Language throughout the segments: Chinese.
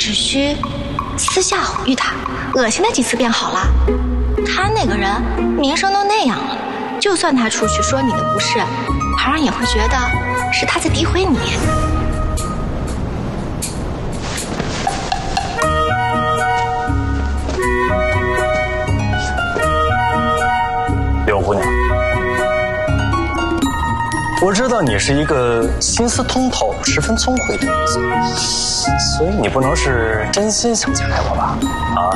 只需私下偶遇他，恶心他几次便好了。他那个人名声都那样了，就算他出去说你的不是，旁人也会觉得是他在诋毁你。 柳姑娘，我知道你是一个心思通透、十分聪慧的女子，所以你不能是真心想嫁给我吧？啊？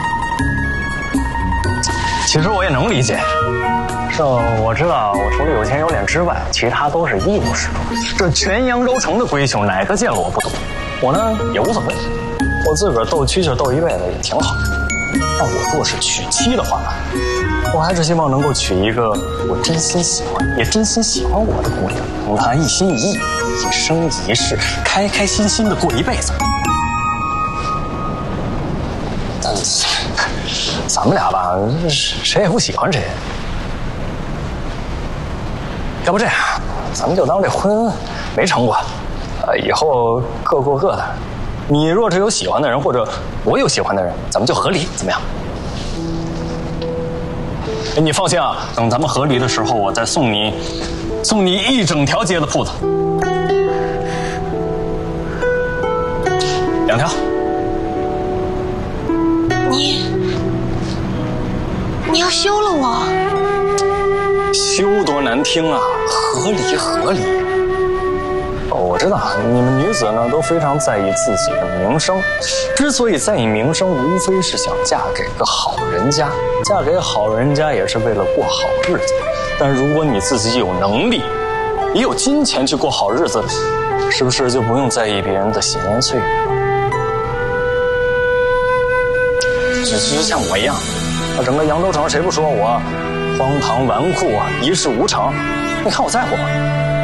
其实我也能理解，我知道我除了有钱有脸之外，其他都是一无是处。这全扬州城的闺秀哪个见了我不懂？我呢也无所谓，我自个儿斗蛐蛐斗一辈子也挺好。但我若是娶妻的话，我还是希望能够娶一个我真心喜欢，也真心喜欢我的姑娘，同她一心一意，一生一世，开开心心的过一辈子。但咱们俩吧，谁也不喜欢谁。要不这样，咱们就当这婚没成过，以后各过各的。你若是有喜欢的人，或者我有喜欢的人，咱们就和离，怎么样？你放心啊，等咱们和离的时候，我再送你一整条街的铺子，2条。 你要休了我？ 休多难听啊，合理。我知道你们女子呢都非常在意自己的名声，之所以在意名声，无非是想嫁给个好人家，嫁给好人家也是为了过好日子。但如果你自己有能力，也有金钱去过好日子，是不是就不用在意别人的闲言碎语了？就像我一样，整个扬州城谁不说我荒唐纨绔啊，一事无成？你看我在乎吗？